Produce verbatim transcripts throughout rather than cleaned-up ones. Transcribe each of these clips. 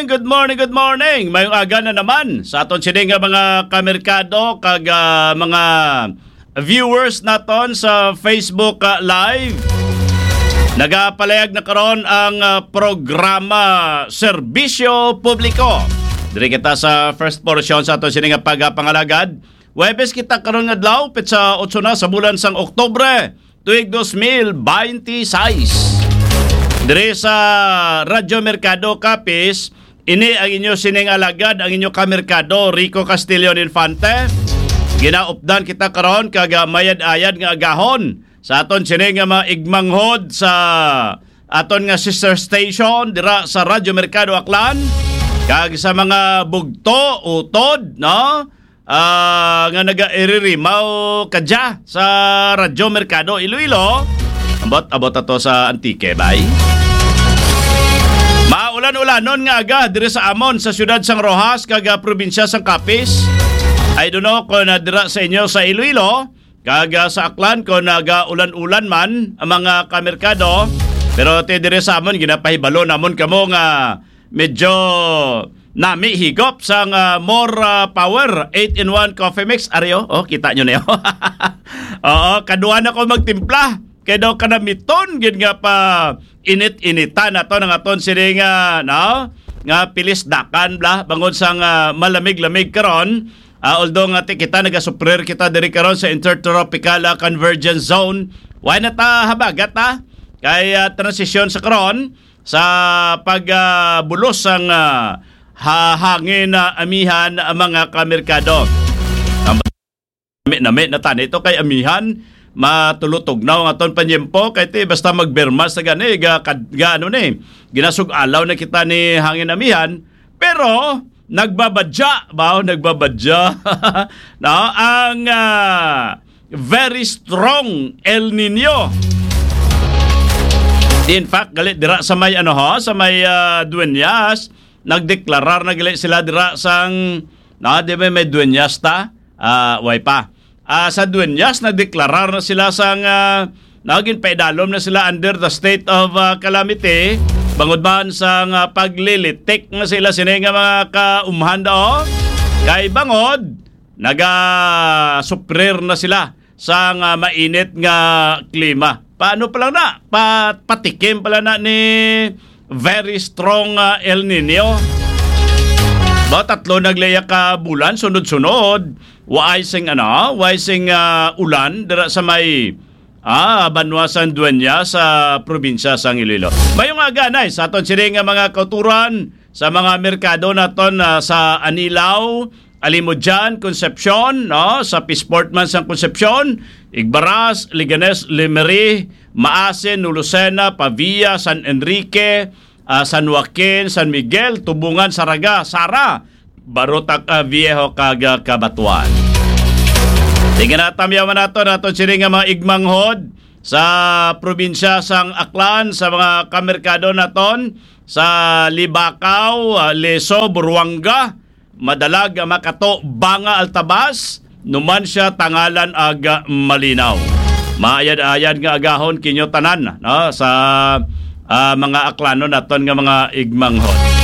morning, good morning, good morning. Mayong aga na naman sa aton sining nga mga kamerkado kag uh, mga viewers naton sa Facebook uh, Live. Nagapalayag na karon ang uh, programa Serbisyo Publiko. Diri kita sa first portion sa aton sining nga pagapangalagad. Webes kita karon nga adlaw petsa eight na sa bulan sang Oktubre tuig two thousand twenty-six. Diri sa Radyo Mercado Capiz, ini ang inyo sining alagad, ang inyo kamerkado Rico Castillo Infante. Ginaupdan kita karon kag mayad-ayad nga agahon sa aton sining nga mga igmanghod sa aton nga sister station dira sa Radyo Mercado Aklan kag sa mga bugto utod, no? Uh, nga naga-iririmaw kadya sa Radyo Mercado Iloilo. Abot-abot ato sa Antique, bye. Maulan-ulanon nga aga diri sa Amon sa siyudad sang Rojas kag probinsya sang Capiz. I don't know kung nadira sa inyo sa Iloilo kag sa Aklan kung naga-ulan-ulan man ang mga kamerkado. Pero ti diri sa Amon ginapahibalo namon kamo nga medyo nami higop sang uh, more uh, power eight in one coffee mix. Aryo, oh kita nyo na yun. Oo, kaduha na ko magtimpla. Kaya daw kanamiton, gin nga pa init-initan na to ng aton sili nga, no? Nga pilis dakan, bla, bangod sang uh, malamig-lamig karon. Uh, although nga kita, nagasuprer kita diri karon sa Intertropical uh, Convergence Zone. Why na ta habagat ta? Kaya uh, transisyon sa karon sa pagbulos uh, sang uh, hangin na uh, amihan ang uh, mga kamerkado. Nami na tan ito kay amihan matulutog na ang aton panyempo kay ti basta magbermas sa gani ga, ga ano ni ginasug-alaw na kita ni hangin amihan pero nagbabadya ba nagbabadya no ang uh, very strong El Nino. In fact galit dira sa may ano ho sa may uh, Dueñas nagdeklarar na galit sila dira sang na di ba may Dueñas ta uh, way pa. Uh, sa Dueñas, nagdeklarar na sila sang uh, naging paidalom na sila under the state of uh, calamity. Bangod man sang uh, paglilitik na sila sini nga mga kaumhan daw. Kay bangod, naga-suprir na sila sang uh, mainit nga klima. Paano pala na? Pa patikim pala na ni very strong uh, El Nino. Ba tatlo naglayak ka bulan sunod-sunod. Waay sing ano, waay sing uh, ulan dira sa may ah Banwasan Dueñas sa probinsya sang Iloilo. Mayong aga nay sa aton sining mga kauturan sa mga merkado naton uh, sa Anilao, Alimudjan, Concepcion, no, sa Pisportman sang Concepcion, Igbaras, Liganes, Lemery, Maasin, Lucena, Pavia, San Enrique, uh, San Joaquin, San Miguel, Tubungan, Saraga, Sara, Barotac uh, Viejo kag uh, Kabatuan. Tingnan natin yaman nato nato sining nga mga igmanghod sa probinsya sang Aklan sa mga kamerkado naton sa Libakaw, uh, Leso, Buruanga, Madalag, Makato, Banga, Altabas, Numancia, Tangalan ag uh, Malinaw. Maayad-ayad nga agahon kinyo tanan no sa uh, mga Aklano naton nga mga igmanghod.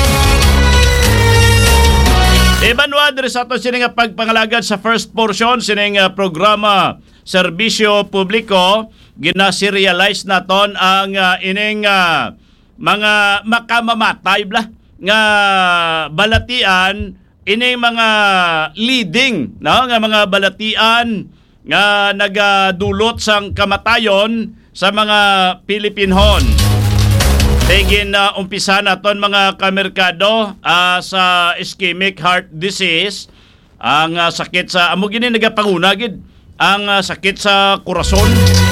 Ibanwa diri sa ato sining nga pagpangalagad sa first portion sining uh, programa Serbisyo Publiko ginaserialize naton ang uh, ining uh, mga makamamatay bla nga balatian ining mga leading no nga mga balatian nga nagadulot sang kamatayon sa mga Pilipinhon. Tingin na uh, umpisa naton mga kamerkado uh, sa ischemic heart disease, ang uh, sakit sa amo gini nagapanguna gid ang uh, sakit sa korason.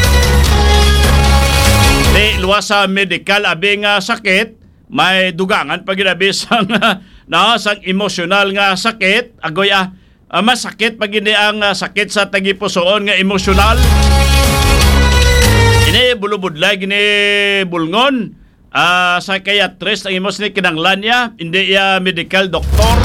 Di luwas sa medical abing uh, sakit may dugangan pag ginabi sang uh, na sang emosyonal nga sakit agoy ah uh, mas sakit pag hindi ang uh, sakit sa tagipusoon nga emosyonal. Ini bulubudlay gini bulngon. Uh, psychiatrist ang imos ni kinanglan niya, hindi ya medical doctor.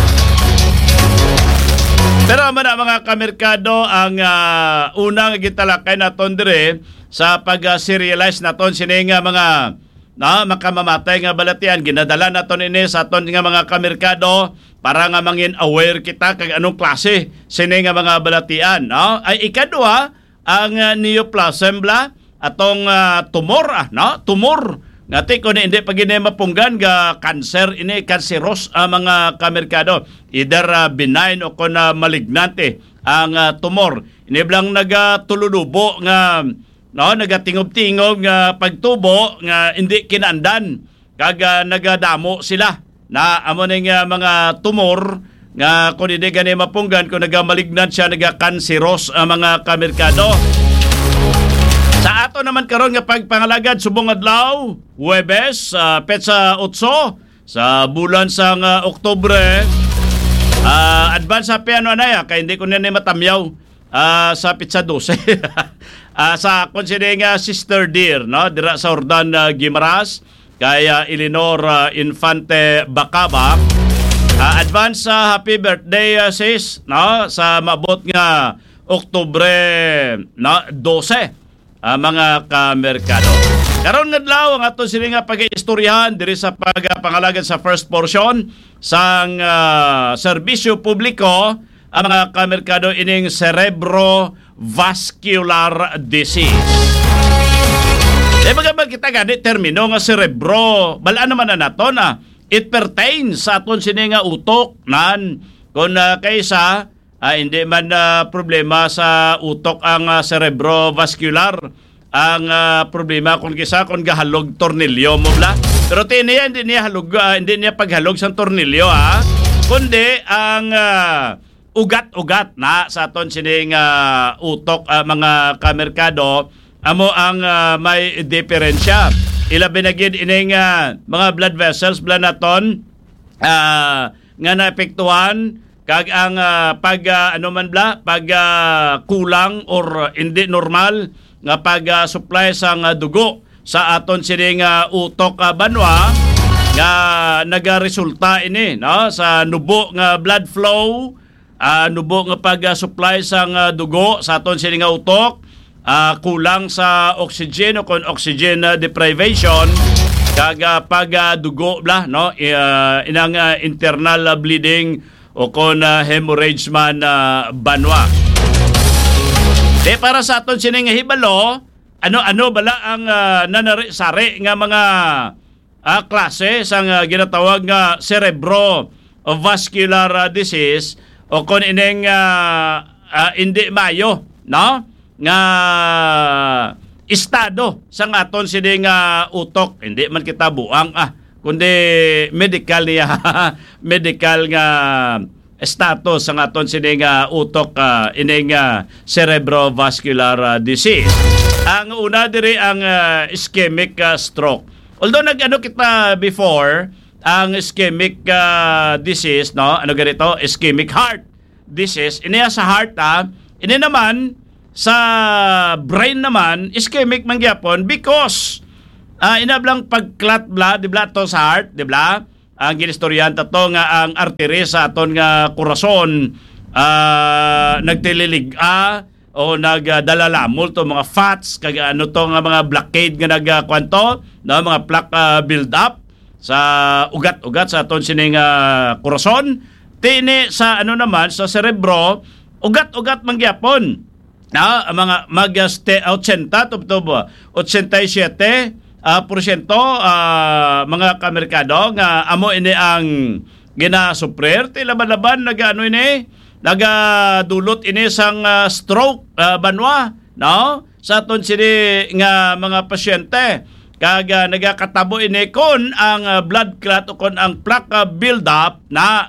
Pero man mga kamerkado ang uh, unang gitalakay naton dire sa pag-serialize naton sining mga na makamamatay nga balatian, ginadala naton ini sa aton nga mga kamerkado para nga mangin aware kita kag anong klase sini nga mga balatian, no? Ay ikaduha ang uh, neoplasm bla atong uh, tumor, ah, no? Tumor ngati kun hindi pa gini mapunggan ga cancer ini cancerous ang uh, mga kamerkado, either uh, benign o kun uh, malignante ang uh, tumor. Ini blang nagatuludubo nga no, nagatingob-tingob nga pagtubo nga hindi kinandan kag uh, nagadamo sila na amo ning uh, mga tumor nga kung hindi gani mapunggan kung nagamalignant siya nagakanseros ang uh, mga kamerkado. Sa ato naman karon nga pagpangalagad subong adlaw Huwebes uh, petsa eight sa bulan sang uh, Oktubre, uh, advance happy ano anaya kay hindi ko na matamyaw uh, sa petsa twelve. Uh, sa considering uh, Sister Dear, no, dira sa Ordan uh, Guimaras kay uh, Eleanor uh, Infante Bacaba, uh, advance uh, happy birthday uh, sis, no, sa mabot nga Oktubre no twelve uh, mga kamerkado. Karon nga adlaw ang aton sila nga pag-istoryahan diri sa pagpangalagan sa first portion sang uh, serbisyo publiko ang mga kamerkado ining cerebrovascular disease. E magabag kita gani termino nga cerebro, balaan naman na nato na it pertains sa aton sini nga utok nan kung uh, kaysa uh, hindi man uh, problema sa utok ang uh, cerebrovascular, ang uh, problema kung kisa kung gahalog tornilyo mo bla. Pero tiniya hindi niya halog, uh, hindi niya paghalog sa tornilyo ha, kundi ang uh, ugat-ugat na sa aton sining uh, utok uh, mga kamerkado amo ang uh, may diferensya. Ilabi na gid ining uh, mga blood vessels bla naton uh, nga naapektuhan kag ang uh, pag uh, ano man bla pag uh, kulang or hindi normal nga pag uh, supply sang uh, dugo sa aton sining uh, utok uh, banwa nga nagaresulta ini no sa nubo nga blood flow. Uh, nubo nga pag-supply uh, sang uh, dugo sa aton sini nga utok, uh, kulang sa oxygen o kon oxygen uh, deprivation kag uh, pag uh, dugo bla no uh, inang uh, internal uh, bleeding o kon uh, hemorrhage man uh, banwa. De para sa aton sini nga hibalo, ano-ano bala ang uh, nanari-sari nga mga uh, klase sang uh, ginatawag nga cerebrovascular uh, disease o kung ining uh, uh, hindi mayo no nga estado sa aton sining uh, utok, hindi man kita buang ah kundi medical niya medical nga status sa aton sining uh, utok uh, ining uh, cerebrovascular uh, disease. Ang una diri ang uh, ischemic uh, stroke. Although nag-ano kita before ang ischemic uh, disease, no? Ano ganito? Ischemic heart disease. Iniya sa heart, ah. Ini naman, sa brain naman, ischemic mangyapon because uh, inablang pagklat bla, di bla to sa heart, di bla? Ang ginistoryan to nga ang artery sa aton nga kurason uh, nagtililig-a o nagdalalamol to mga fats, kag ano to nga mga blockade nga nagkwanto, no? Mga plaque uh, build up sa ugat-ugat sa aton sining uh, kurason. Tini sa ano naman sa cerebro, ugat-ugat mangyapon na mga mag-eighty to eighty-seven uh, porsyento uh, mga kamerkado nga amo ini ang ginasuprer ti laban-laban nagaano ini nagadulot ini sang uh, stroke uh, banwa no sa aton sini nga mga pasyente. Kag uh, nagakatabo ini kon ang uh, blood clot o kon ang plaque uh, build up na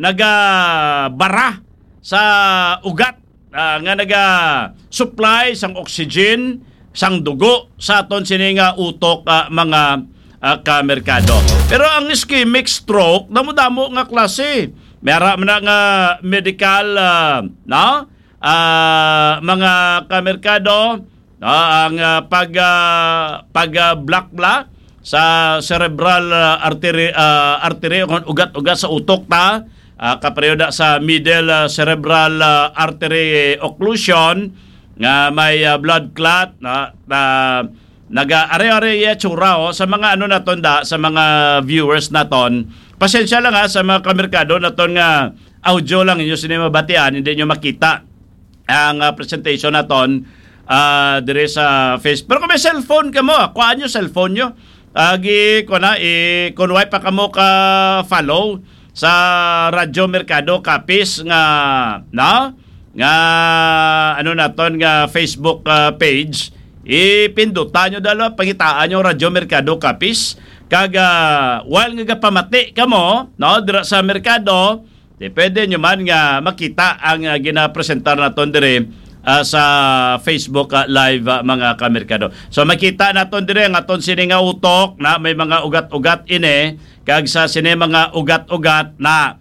nagabara sa ugat uh, nga naga supply sang oxygen sang dugo sa aton sini nga utok uh, mga uh, kamerkado. Pero ang ischemic stroke damo-damo nga klase. Mera man nga medical uh, no uh, mga kamerkado. No, ang uh, pag uh, pag uh, block bla sa cerebral uh, artery uh, artery ugat-ugat sa utok ta uh, kaperyoda sa middle uh, cerebral uh, artery occlusion nga may uh, blood clot na, na naga-are-are tsura oh, sa mga ano naton da, sa mga viewers naton. Pasensya lang ha sa mga kamerkado naton nga audio lang inyo sinimabatian, hindi nyo makita ang uh, presentation naton uh, dire sa Facebook. Pero kung may cellphone ka mo, kuhaan nyo cellphone nyo. Agi ko na, eh, kung why pa ka mo ka follow sa Radyo Mercado Kapis nga, na? Nga, ano naton nga Facebook uh, page, ipindutan nyo dalo, pangitaan nyo Radyo Mercado Kapis. Kaga, while nga pamati ka mo, no, dira sa Mercado, di pwede nyo man nga makita ang uh, ginapresentar naton dire uh, sa Facebook uh, live uh, mga kamerkado. So makita naton dire nga aton sini nga utok na may mga ugat-ugat ini, kag sa sini mga ugat-ugat na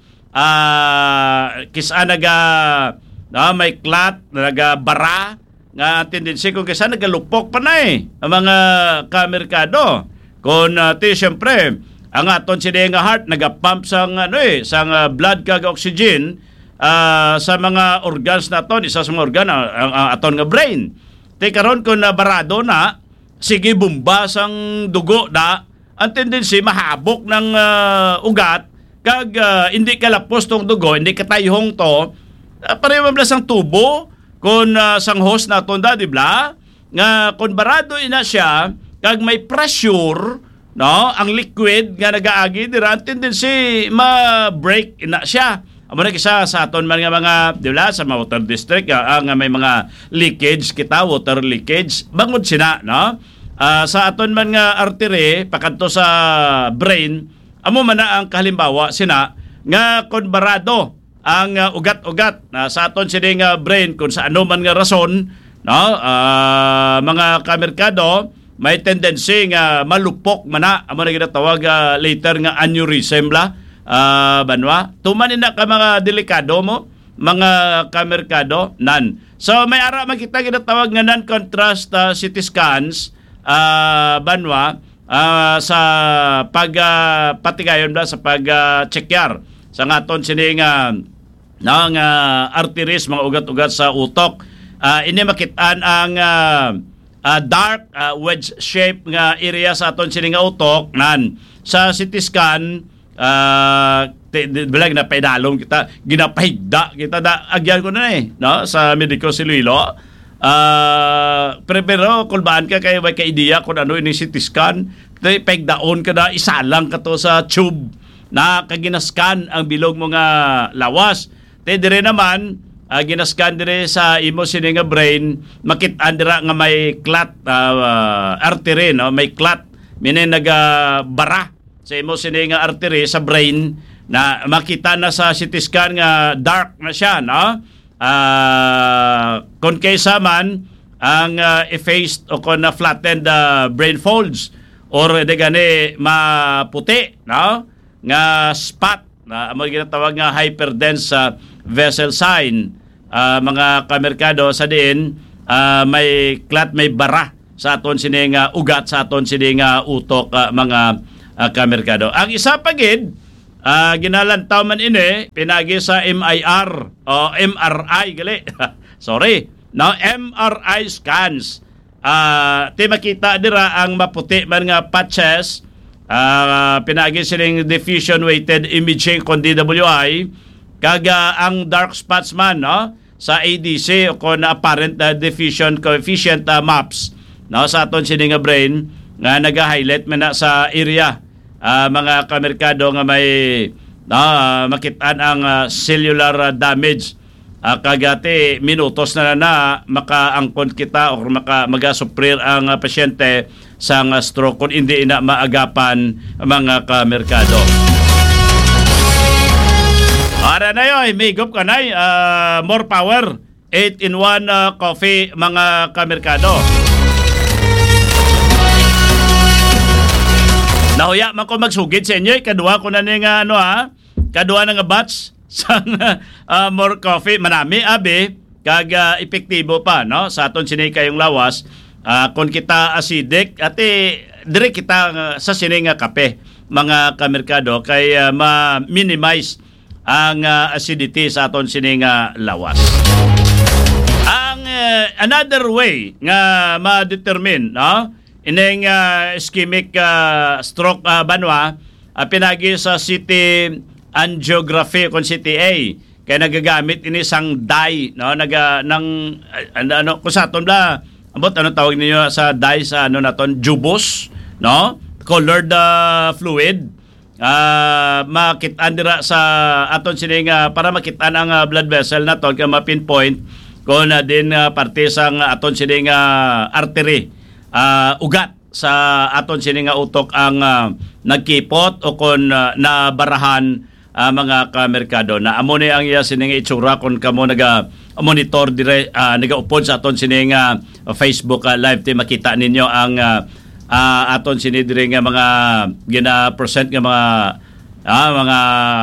uh, kisa naga na may clot, naga bara nga tendency kung kisa nagalupok pa na eh ang mga kamerkado. Kung uh, ti siyempre ang aton sini nga heart nagapump sang ano eh sang uh, blood kag oxygen uh, sa mga organs naton, isa sa mga organ ang uh, uh, aton nga brain. Ti karon kun na uh, barado na sige bomba sang dugo da, ang tendency mahabok ng uh, ugat kag uh, hindi kalapos tong dugo, hindi katayhong to uh, pareho man sang tubo kun uh, sang host naton da, di ba? Nga kun barado ina siya kag may pressure, no, ang liquid nga nagaagi dira, tendency ma-break ina siya. Amo na kisa sa aton man nga mga, di ba, sa mga water district uh, nga may mga leakage kita, water leakage, bangod sina, no? Uh, sa aton man nga artery pakadto sa brain, amo man na ang kahalimbawa sina nga kun barado ang uh, ugat-ugat uh, sa aton sini nga brain kun sa ano man nga rason, no, uh, mga kamerkado, may tendency nga malupok man na, amo na ginatawag uh, later nga aneurysm la, uh, banwa. Tumanin na ka mga delikado mo, mga kamerkado, nan. So may ara makita ginatawag nga non-contrast uh, C T scans, uh, banwa, uh, sa pag uh, patigayon ba sa pag uh, checkar sa ngaton sini nga ng uh, arteries, mga ugat-ugat sa utok. Uh, ini makitaan ang uh, Uh, dark uh, wedge shape nga area sa aton sini nga utok nan sa C T scan uh, bilang na pedalong kita ginapahigda kita da agyan ko na eh, no, sa Medico Siluilo uh, pero, pero kulbaan ka kay may ka-idea kung ano ini C T scan, pegdaon ka na isalang ka to sa tube na kaginaskan ang bilog mo nga lawas, te dire naman Uh, ginaskan dire sa imo sini nga brain, makit-an dira nga may clot uh, uh, artery, no, may clot minin naga bara sa imo sini nga artery sa brain na makita na sa C T scan nga dark na siya, no. Uh, kung kaysa man ang uh, effaced o kon na flattened uh, brain folds or de gani maputi, no, nga spot na amo ginatawag nga hyperdense uh, vessel sign, uh, mga kamerkado sa din uh, may clot, may bara sa aton sini nga ugat, sa aton sini nga utok, uh, mga uh, kamerkado. Ang isa pa gid uh, ginalantaw man ini pinagi sa M I R o M R I gali sorry, no, M R I scans. Uh, ti makita dira ang maputi man nga patches, uh, pinagi sining diffusion weighted imaging kon D W I, kaga ang dark spots man, no, sa A D C o kon apparent uh, diffusion coefficient uh, maps, no, sa aton sini nga brain nga naga-highlight man na sa area, uh, mga kamerkado nga may, no, uh, makitaan ang uh, cellular uh, damage, uh, kagati minutos na na makaangkon kita o maka magasuprir ang uh, pasyente sa uh, stroke kung hindi ina maagapan, mga kamerkado. Ara na yun, may gup ka na, uh, more power, eight in one uh, coffee, mga kamerkado. Nahuya man ko magsugid sa inyo, kadua ko na nga ano ha, kadua na nga batch sa uh, more coffee, manami abi, kag uh, epektibo pa, no, sa aton sini kayong lawas, uh, kung kita acidic, ati dire kita uh, sa sini nga kape, mga kamerkado, kay uh, ma-minimize ang uh, acidity sa aton sini nga lawas. Ang uh, another way nga ma-determine, no, ineng uh, ischemic uh, stroke uh, banwa uh, pinagi sa C T angiography kung C T A kaya nagagamit ini sang dye no naga ng uh, ano kung sa aton bla abot ano tawag niyo sa dye sa ano naton jubos no colored uh, fluid uh, makit-an dira sa aton sining uh, para makit-an ang uh, blood vessel naton kaya ma-pinpoint kung uh, din uh, parte sang aton sining uh, artery uh, ugat sa aton sining uh, utok ang uh, nagkipot o kung uh, nabarahan uh, mga kamerkado na amo ni ang iya sining itsura kung kamo naga monitor dire uh, nagaupod sa aton sining uh, Facebook uh, live ti makita ninyo ang uh, uh, aton sini dire nga mga gina-present nga mga uh, mga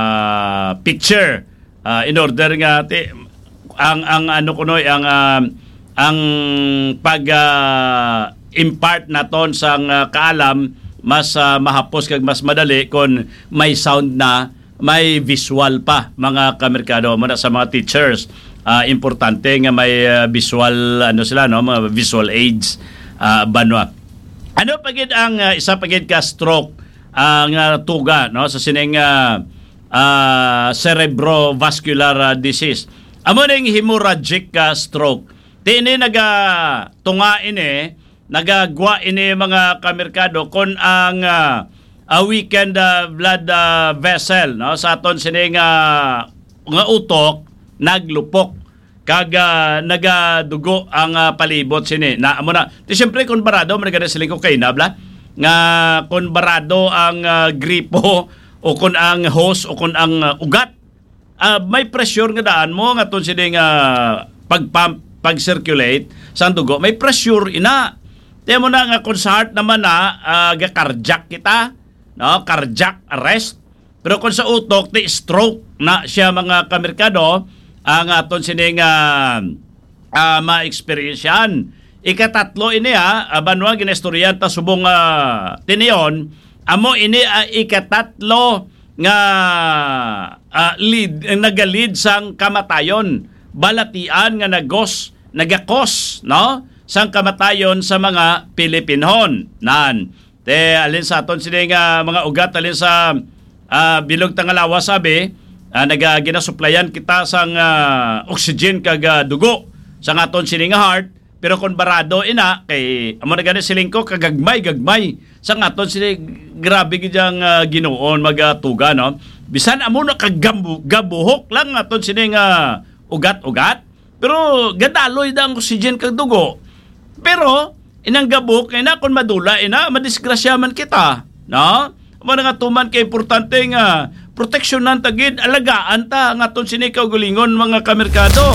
picture uh, in order nga ti, ang ang ano kuno ang uh, ang pag uh, impart naton sang uh, kaalam mas uh, mahapos kag mas madali kung may sound na may visual pa mga kamerkado muna sa mga teachers. Uh, importante nga may uh, visual ano sila no mga visual aids uh, banwa. Ano pagid ang uh, isa pagid ka stroke ang uh, tuga no sa sining uh, uh, cerebrovascular uh, disease. Amo ning hemorrhagic uh, stroke. Tini naga tunga ini nagagwa ini mga kamerkado kon ang uh, a weekend uh, blood uh, vessel no sa aton sining uh, nga utok naglupok kag uh, nagadugo ang uh, palibot sini na amo na ti syempre kun barado man gani siling ko kay nabla nga kun barado ang uh, gripo o kun ang hose o kun ang uh, ugat uh, may pressure nga daan mo nga ton sini nga uh, pagpump pag-circulate sa dugo may pressure ina ti mo na nga kun sa heart naman na uh, ga cardiac kita no cardiac arrest pero kun sa utok ti stroke na siya mga kamerkado ang aton sining uh, uh, ma-experiensyan. Ikatatlo ini ha, abanwa ginestoryan ta subong uh, tiniyon, amo ini uh, ikatatlo nga uh, lead, uh, nagalid sang kamatayon, balatian nga nagos, nagakos, no? Sang kamatayon sa mga Pilipinhon. Nan, te alin sa aton sining uh, mga ugat alin sa uh, bilog tangalawa sabi, Uh, nagaginasuplayan kita sang uh, oxygen kag uh, dugo sa aton sining heart pero kon barado ina kay amo na gani siling ko kagagmay gagmay sa aton sining grabe gidyang uh, Ginoon magatuga no bisan amo na kagabuhok lang aton sining uh, ugat-ugat pero gadaloy da ang oxygen kag dugo pero inang gabuk ina kon madula ina madisgrasya man kita no amo nga tuman kay importante nga proteksyonan tagid alagaan ta nga aton sini kaugalingon mga kamerkado.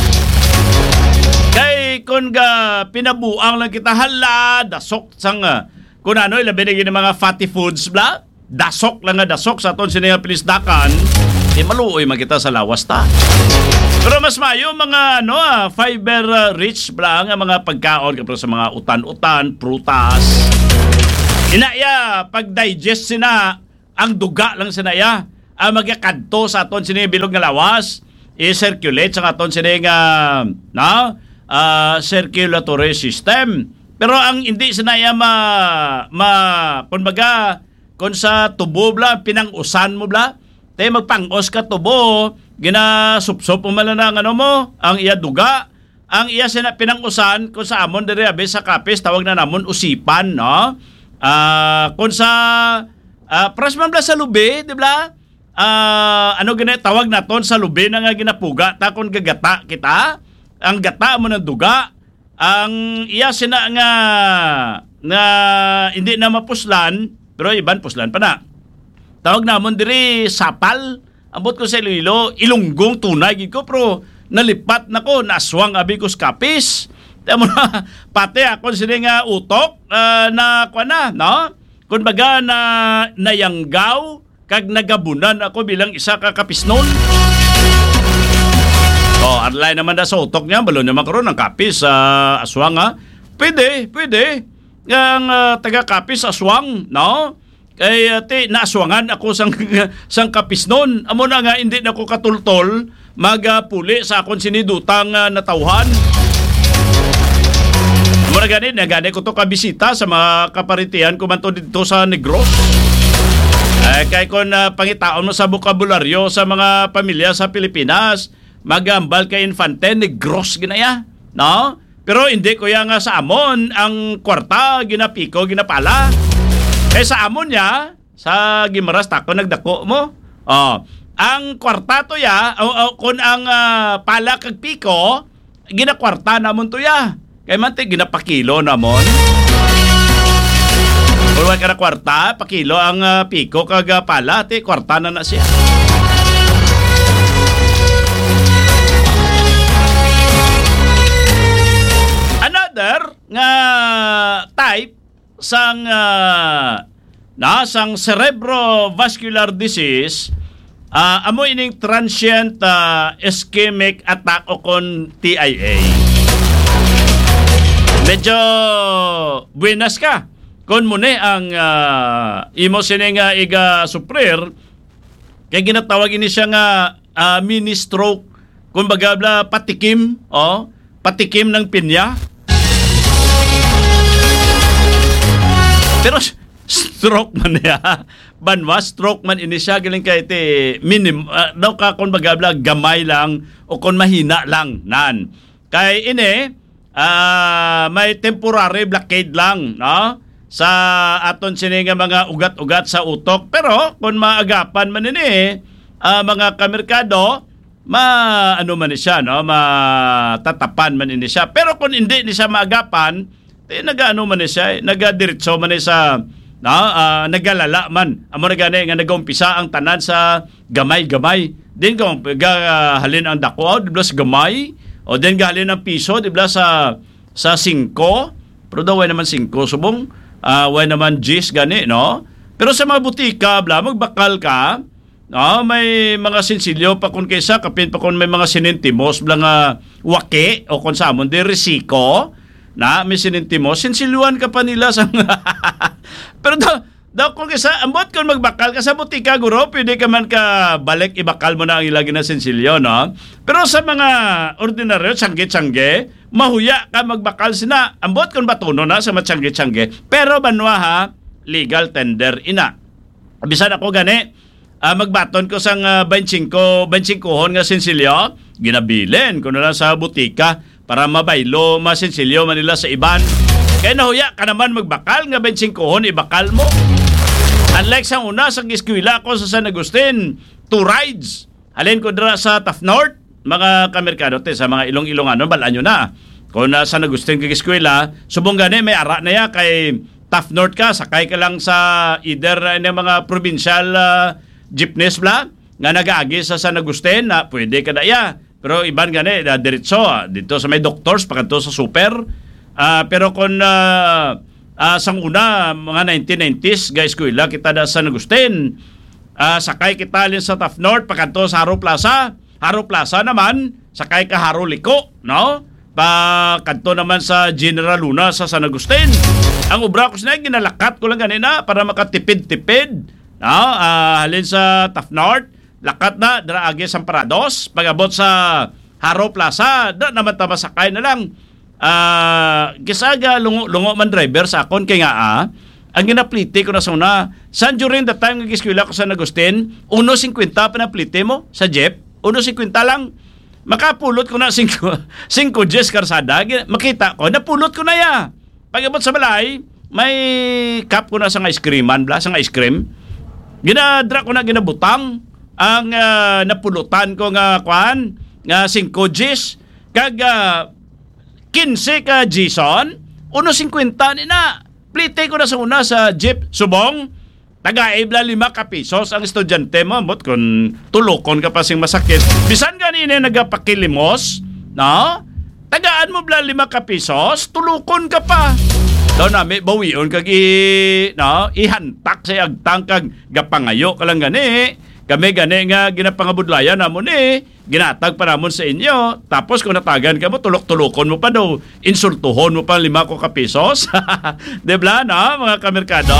Kay kun ga pinabuang lang kita hala dasok sang uh, kun ano labi na mga fatty foods bla dasok lang nga dasok sa aton sini nga pilisdakan di maluoy man kita sa lawas ta. Pero mas mayo mga ano uh, fiber uh, rich bla nga mga pagkaon kapag sa mga utan-utan, prutas. Inaya pag-digest sina ang duga lang sinaya ang magkakadto sa aton sini bilog nga lawas i-circulate sa aton sini nga no uh, circulatory system pero ang hindi sinaya ma ma kumbaga kun sa tubo bla pinang-usan mo bla tay magpang-os ka tubo ginasupsop mo man lang ano mo ang iya duga ang iya sina pinang-usan kun sa amon diri abi sa kapis tawag na namon usipan no uh, kun sa Uh, prasman bla sa lubi, di ba? Uh, ano gina tawag naton sa lubi na nga ginapuga ta kon gagata kita. Ang gata mo ng duga, ang iya sina nga nga hindi na mapuslan, pero iban puslan pa na. Tawag namon diri sapal, ambot ko sa Iloilo, ilunggong tunay gid ko pero nalipat nako naswang abi ko kapis. Tamo na pati ako sini nga utok uh, na kuan na, no? Kung baga na nayanggaw, kag nagabunan ako bilang isa ka kapisnon. O, arlay naman na sa utok niya, balon naman karoon ng kapis sa uh, aswang ha. Pwede, pwede. Ang uh, taga-kapis aswang, no? Kay ati, naaswangan ako sang, sang kapisnon. Amo na nga, hindi na ako katultol, magpuli uh, sa akong sinidutang uh, natauhan. Amo Amo na gani, nagani ko to kabisita sa mga kaparitihan kumanto dito sa Negros. Ay, kay kung uh, pangitaon mo sa bokabularyo sa mga pamilya sa Pilipinas, magambal kay infante, Negros ginaya, no? Pero hindi ko ya nga sa amon ang kwarta, ginapiko, ginapala. Eh sa amon niya, sa Gimaras, tako nagdako mo. Oh, ang kwarta to ya, o, o, kung ang uh, pala kag piko, ginakwarta namon to ya. Kaya man te, ginapakilo namon. Kung wala ka na kwarta, pakilo ang uh, piko kag uh, pala, te, kwarta na na siya. Another nga type sang uh, nasang cerebrovascular disease, uh, amo ining transient uh, ischemic attack o kon T I A. Medyo buenas ka kun muna ang uh, imo sining uh, iga suprir kay ginatawag ini siya nga uh, mini stroke, kumbaga bla patikim, oh, patikim ng pinya. Pero stroke man niya. Banwa, stroke man ini siya. Galing ka iti minim. Uh, daw ka kung bagabla gamay lang o kung mahina lang. Nan. Kay ini, uh, may temporary blockade lang. No? Sa aton sininga mga ugat-ugat sa utok. Pero kung maagapan man ini, uh, mga kamerkado, ma ano man siya, no? Matatapan man ini siya. Pero kung hindi ni siya maagapan, eh, nag-ano man siya, nag-diretso man sa, no, uh, nagalala man. Amo na gani, nga nag-umpisa ang tanan sa gamay-gamay. Din ka, uh, halin ang dako, di ba sa gamay? O din halin ang piso, di ba sa, sa singko? Pero daw, way naman singko, subong, uh, way naman gis, gani, no? Pero sa mga butika, bla, magbakal ka, no, may mga sinsilyo pa kung kaysa, kapin pa kung may mga sinintimos, bla nga wake, o kung sa amon, di risiko, na may sinintimo, sinsiluan ka pa nila sa pero daw, daw kung kisa, ambot kung magbakal ka sa butika, guro, pwede ka man ka balik, ibakal mo na ang ilagay na sinsilyo, no? Pero sa mga ordinaryo, tsangge-tsangge, mahuya ka magbakal sina, ambot kung batuno na sa matsangge-tsangge, pero banwa ha, legal tender ina. Bisan ako gani, uh, magbaton ko sang uh, twenty-five, twenty-five nga sinsilyo, ginabilin ko na lang sa butika, para mabaylo, masinsilyo manila sa iban. Kaya nahuya ka naman magbakal, nga twenty-five ibakal mo. Unlike sa una, sa eskwela ko sa San Agustin, two rides. Halin ko dira sa Taft North, mga kamerkado, te, sa mga ilong-ilongano, balaan nyo na. Kung na San Agustin kag eskwela, subong gani, may ara na ya, kay Taft North ka, sakay ka lang sa either uh, ng mga provincial uh, jeepneys bla, nga nag-aagi sa San Agustin, na pwede ka na ya. Pero iban gani, uh, diretso, uh, dito sa may doctors, pagkanto sa super. Uh, pero kung uh, uh, sang una, mga nineteen nineties, guys, kuila, kita da San Agustin. Uh, sakay kita alin sa Taft North, pagkanto sa Haro Plaza. Haro Plaza naman, sakay ka Haro Liko, no? Pagkanto naman sa General Luna sa San Agustin. Ang ubra ko sinay, ginalakat ko lang ganina para makatipid-tipid. No? Uh, halin sa Taft North, lakat na, daraagi sa Parados, pag-abot sa Haro Plaza, da naman tama sakay na lang. Uh, kisaga, lungo, lungo man driver sa akon, kaya nga ah, ang ginaplite ko na sa una, san during the time nag-eskwela ko sa San Agustin, one fifty pa na plite mo sa jeep, one fifty lang. Makapulot ko na five Gs karsada, makita ko, napulot ko na ya. Pag-abot sa balay, may cup ko na sa ice creaman, bla, sa ice cream. Ginadra ko na ginabutang, ang uh, napulutan ko nga kwan nga five Gs kag uh, fifteen ka Gson one fifty ni na plite ko na sa una sa jeep subong taga-ibla lima ka pesos ang estudyante mo mot kun tulokon ka pa sing masakit bisan ganina nagapakilimos no tagaan mo bla lima ka pesos tulokon ka pa daw nami bawion kag i no ihantak sa agtang kag gapangayo ka lang gani. Kami gani nga ginapangabudlayan namon eh. Ginatag pa namon sa inyo. Tapos kung natagan ka mo, tulok-tulokon mo pa daw. Insultuhon mo pa lima ko ka pesos. Dibla, no? Mga kamerkado.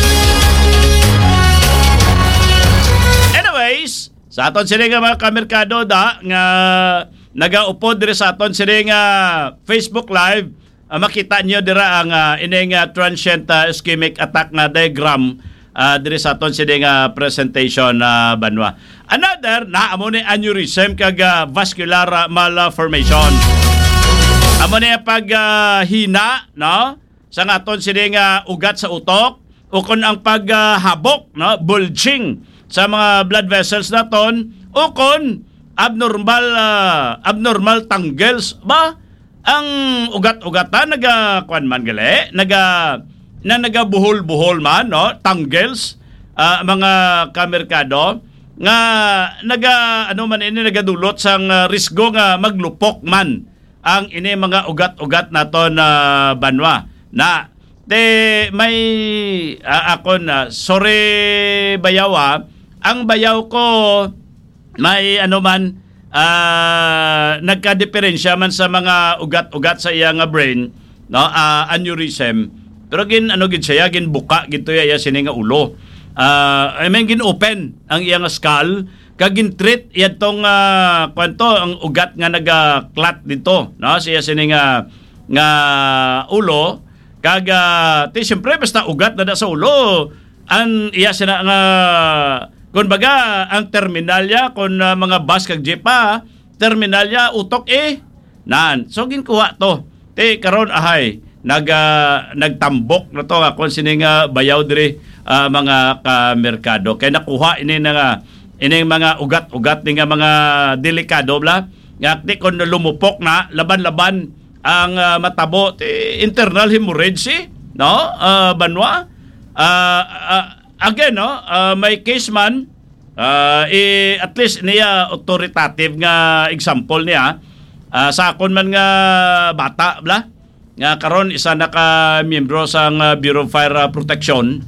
Anyways, sa aton sila nga mga kamerkado da, nga nagaupo dire sa aton sila nga Facebook Live, uh, makita nyo dira ang uh, ining uh, transient uh, ischemic attack nga diagram uh, diri sa aton sining uh, presentation na uh, banwa. Another na amo ni aneurysm kag uh, vascular uh, malformation. Amo ni pag uh, hina no sa aton sining uh, ugat sa utok o kon ang paghabok uh, no bulging sa mga blood vessels naton o kon abnormal uh, abnormal tangles ba ang ugat-ugatan naga kuan man gali naga na nagabuhol-buhol man no tangles uh, mga kamerkado nga naga ano man ini nagadulot sang uh, risgo nga maglupok man ang ini mga ugat-ugat naton na uh, banwa na de may uh, ako na sorry bayawa ang bayaw ko may ano man uh, nagka-diferensya man sa mga ugat-ugat sa iyang brain no uh, aneurysm pero gin ano gid siya gin buka gito ya sini nga ulo uh, I mean gin open ang iyang skull kag gin treat yatong uh, kwanto ang ugat nga naga-clot dito no siya sini nga nga ulo kag uh, ti syempre basta ugat na da sa ulo ang iya sina nga kung baga, ang terminalya, kung uh, mga bus kag jepa, terminalya, utok eh, naan. So, ginkuha to. Te, karon ahay, nag, uh, nagtambok na to, kung sining uh, bayaw diri uh, mga kamerkado. Kaya nakuha ini nga, ini mga ugat-ugat, ni nga mga delikado, bla. Nga, te, kung lumupok na, laban-laban ang uh, matabo, te, internal hemorrhage, eh, no? Uh, banwa. Uh, uh, Again, no, uh, may case man, uh, eh, at least niya authoritative nga example niya, uh, sa akon man nga bata, bla, nga karon isa naka miyembro sa uh, Bureau of Fire uh, Protection,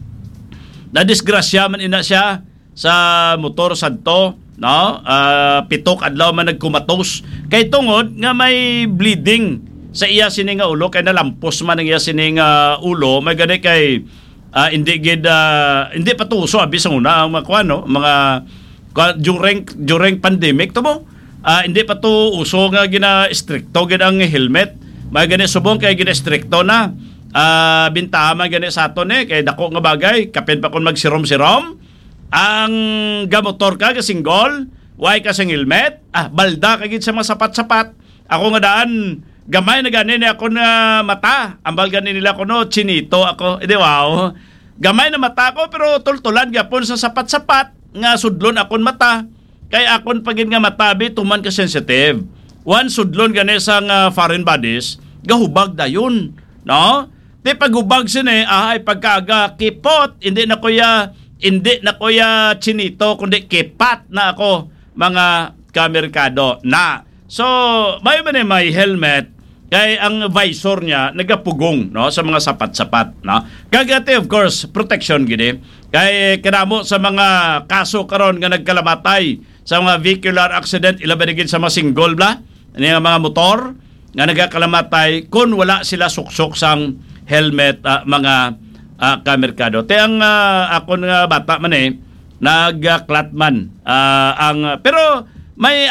na disgrasya man ina siya sa motor sadto, no, uh, pitok adlaw man nagkumatos, kay tungod nga may bleeding sa iya sining nga ulo, kay nalampos man ang iya sining uh, ulo, may gani kay Uh, hindi gid uh, hindi pa tuso abi sa una ang mga kuan no mga during during pandemic to mo uh, hindi pa to uso nga gina stricto gid ang helmet may gani subong kay gina stricto na uh, bintama gani sa aton eh kay dako nga bagay kapin pa kon magsirom-sirom ang gamotor ka ka single way ka sang helmet ah balda ka gid sa mga sapat-sapat ako nga daan gamay na ganin ako na mata. Ambal ganin nila ko no, chinito ako. E di wow. Gamay na mata ko pero tultulan gyapon sa sapat-sapat nga sudlon akon mata. Kay akon pagin nga matabi tuman ka sensitive. One sudlon gani sang uh, foreign bodies, gahubag dayon, no? Di paghubag sini ay pagkaaga kipot, hindi na kuya hindi na kuya chinito kundi kipat na ako mga kamerkado na. So, may man may helmet kay ang visor niya nagapugong no sa mga sapat-sapat no. Kagati of course protection gid kay kanamo sa mga kaso karon nga nagkalamatay sa mga vehicular accident ilaban gid sa mga single bla nga mga motor nga nagakalamatay kun wala sila suksok sang helmet uh, mga uh, kamerkado. Te ang uh, akon nga bata man eh nagklat man uh, ang pero may